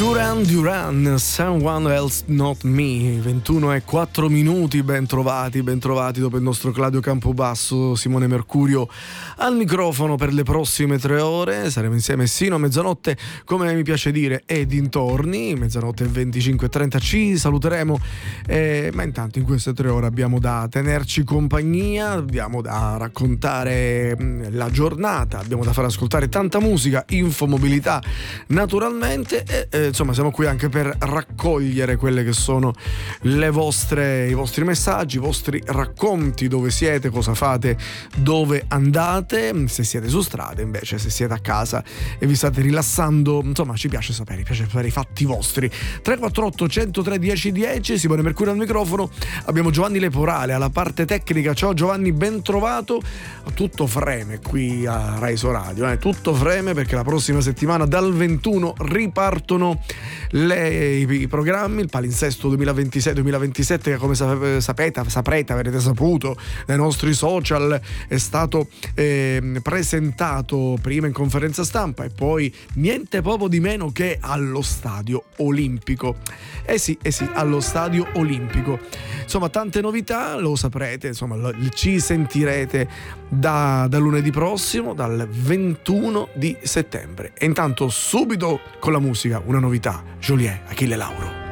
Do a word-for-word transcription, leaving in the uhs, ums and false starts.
Duran Duran, Someone Else Not Me, ventuno e quattro minuti, ben trovati, ben trovati dopo il nostro Claudio Campobasso, Simone Mercurio al microfono per le prossime tre ore, saremo insieme sino a mezzanotte, come mi piace dire, e dintorni, mezzanotte e venticinque e trenta ci saluteremo, eh, ma intanto in queste tre ore abbiamo da tenerci compagnia, abbiamo da raccontare la giornata, abbiamo da far ascoltare tanta musica, infomobilità naturalmente, e eh, insomma siamo qui anche per raccogliere quelle che sono le vostre, i vostri messaggi, i vostri racconti, dove siete, cosa fate, dove andate, se siete su strada, invece se siete a casa e vi state rilassando, insomma ci piace sapere, mi piace sapere i fatti vostri. Tre quattro otto uno zero tre uno zero uno zero, Simone Mercurio al microfono, abbiamo Giovanni Leporale alla parte tecnica. Ciao Giovanni, ben trovato. Tutto freme qui a Raiso Radio, eh? tutto freme, perché la prossima settimana dal ventuno ripartono le, i, i programmi, il palinsesto duemilaventisei duemilaventisette, che come sapete, saprete, avrete saputo dai nostri social, è stato eh, presentato prima in conferenza stampa e poi niente poco di meno che allo Stadio Olimpico. Eh sì, eh sì, allo Stadio Olimpico. Insomma, tante novità, lo saprete, insomma, lo, ci sentirete da, da lunedì prossimo, dal ventuno di settembre. E intanto subito con la musica, una novità, Joliet, Achille Lauro.